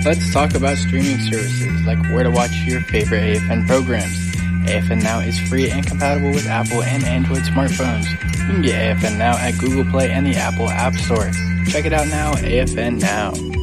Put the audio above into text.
Let's talk about streaming services, like where to watch your favorite AFN programs. AFN Now is free and compatible with Apple and Android smartphones. You can get AFN Now at Google Play and the Apple App Store. Check it out now, AFN Now.